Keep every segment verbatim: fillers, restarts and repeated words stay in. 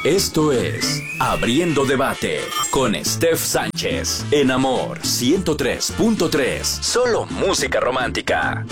Esto es Abriendo Debate con Steph Sánchez en Amor ciento tres punto tres. Solo música romántica.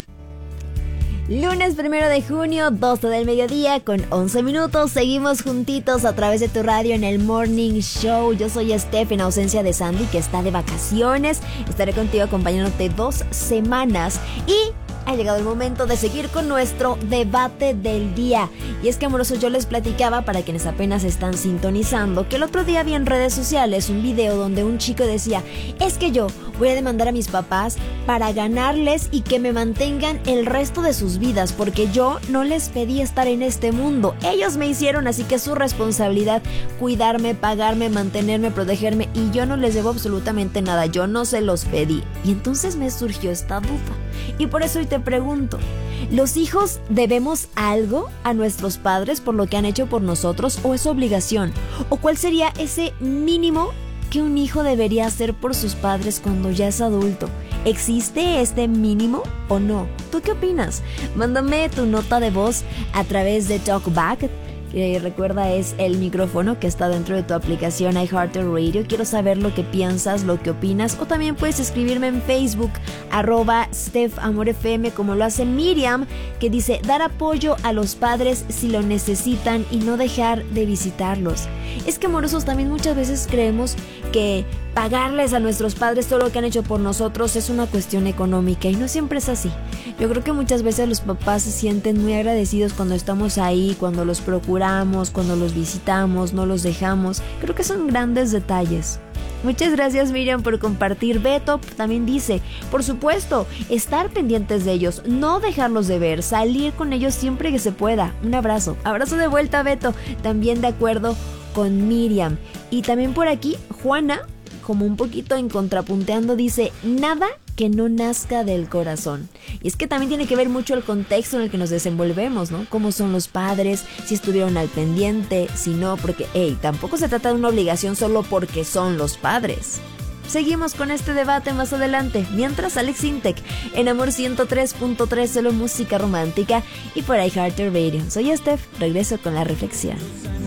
Lunes primero de junio, doce del mediodía con once minutos. Seguimos juntitos a través de tu radio en el Morning Show. Yo soy Steph en ausencia de Sandy, que está de vacaciones. Estaré contigo acompañándote dos semanas y ha llegado el momento de seguir con nuestro debate del día. Y es que, amorosos, yo les platicaba, para quienes apenas están sintonizando, que el otro día vi en redes sociales un video donde un chico decía: es que yo voy a demandar a mis papás para ganarles y que me mantengan el resto de sus vidas, porque yo no les pedí estar en este mundo. Ellos me hicieron, así que es su responsabilidad cuidarme, pagarme, mantenerme, protegerme, y yo no les debo absolutamente nada. Yo no se los pedí. Y entonces me surgió esta duda. Y por eso hoy te pregunto, ¿los hijos debemos algo a nuestros padres por lo que han hecho por nosotros, o es obligación? ¿O cuál sería ese mínimo que un hijo debería hacer por sus padres cuando ya es adulto? ¿Existe este mínimo o no? ¿Tú qué opinas? Mándame tu nota de voz a través de TalkBack, que recuerda es el micrófono que está dentro de tu aplicación iHeartRadio. Quiero saber lo que piensas, lo que opinas, o también puedes escribirme en Facebook, arroba StephAmorFM, como lo hace Miriam, que dice: dar apoyo a los padres si lo necesitan y no dejar de visitarlos. Es que, amorosos, también muchas veces creemos que pagarles a nuestros padres todo lo que han hecho por nosotros es una cuestión económica, y no siempre es así. Yo creo que muchas veces los papás se sienten muy agradecidos cuando estamos ahí, cuando los procuramos, cuando los visitamos, no los dejamos. Creo que son grandes detalles. Muchas gracias, Miriam, por compartir. Beto también dice: por supuesto, estar pendientes de ellos, no dejarlos de ver, salir con ellos siempre que se pueda. Un abrazo. Abrazo de vuelta, Beto. También de acuerdo con Miriam. Y también por aquí, Juana, como un poquito en contrapunteando, dice: nada que no nazca del corazón. Y es que también tiene que ver mucho el contexto en el que nos desenvolvemos, ¿no? Cómo son los padres, si estuvieron al pendiente, si no, porque, hey, tampoco se trata de una obligación solo porque son los padres. Seguimos con este debate más adelante, mientras Alex Intec en Amor ciento tres punto tres, solo música romántica, y por iHeartRadio. Soy Steph, regreso con la reflexión.